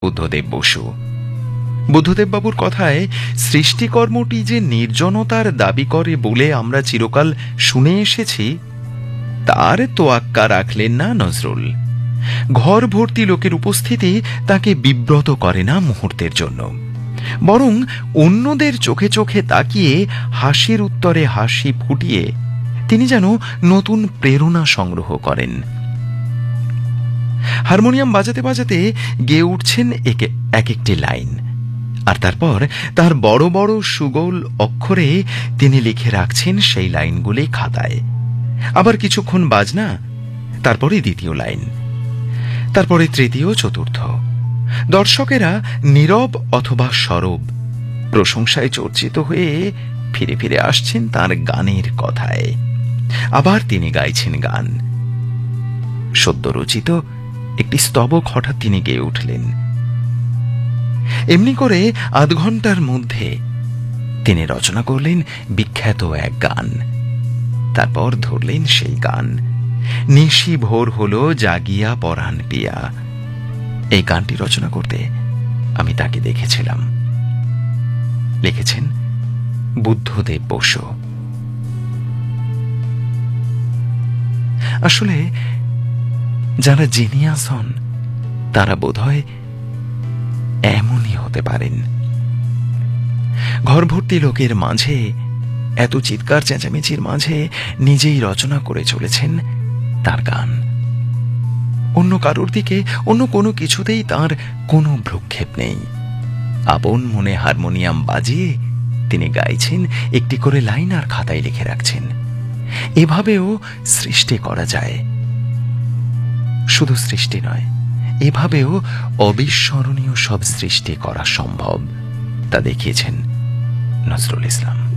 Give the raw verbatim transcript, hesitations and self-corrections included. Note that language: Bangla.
বুদ্ধদেব বসু। বুদ্ধদেব বাবুর কথায় সৃষ্টিকর্মটি যে নির্জনতার দাবি করে বলে আমরা চিরকাল শুনে এসেছি, তার তোয়াক্কা রাখলেন না নজরুল। ঘর ভর্তি লোকের উপস্থিতি তাকে বিব্রত করে না মুহূর্তের জন্য, বরং অন্যদের চোখে চোখে তাকিয়ে হাসির উত্তরে হাসি ফুটিয়ে তিনি যেন নতুন প্রেরণা সংগ্রহ করেন। হারমোনিয়াম বাজাতে বাজাতে গেয়ে উঠছেন এক একটি লাইন, আর তারপর তার বড় বড় সুগোল অক্ষরে তিনি লিখে রাখছেন সেই লাইনগুলি খাতায়। আবার কিছুক্ষণ বাজনা, তারপরে দ্বিতীয় লাইন, তারপরে তৃতীয়, চতুর্থ। দর্শকেরা নীরব অথবা সরব প্রশংসায় চর্চিত হয়ে ফিরে ফিরে আসছেন তার গানের কথায়। আবার তিনি গাইছেন গান। সদ্য রচিত একটি স্তবক হঠাৎ তিনি গেয়ে উঠলেন। এমনি করে আধ ঘন্টার মধ্যে তিনি রচনা করলেন বিখ্যাত এক গান। তারপর ধরলেন সেই গান, নিশি ভোর হলো জাগিয়া পরাণ পিয়া। এই গানটি রচনা করতে আমি তাকে দেখেছিলাম। লিখেছেন বুদ্ধদেব বসু। আসলে যারা জিনিয়াস হন তারা বোধহয় এমনই হতে পারেন। ঘর ভর্তি লোকের মাঝে, এত চিৎকার চেঁচামেচির মাঝে নিজেই রচনা করে চলেছেন তার গান। অন্য কারোর দিকে, অন্য কোনো কিছুতেই তার কোনো ভ্রুক্ষেপ নেই। আপন মনে হারমোনিয়াম বাজিয়ে তিনি গাইছেন, একটি করে লাইন আর খাতায় লিখে রাখছেন। এভাবেও সৃষ্টি করা যায়। শুধু সৃষ্টি নয়, এভাবেও অবিস্মরণীয় সব সৃষ্টি করা সম্ভব, তা দেখিয়েছেন নজরুল ইসলাম।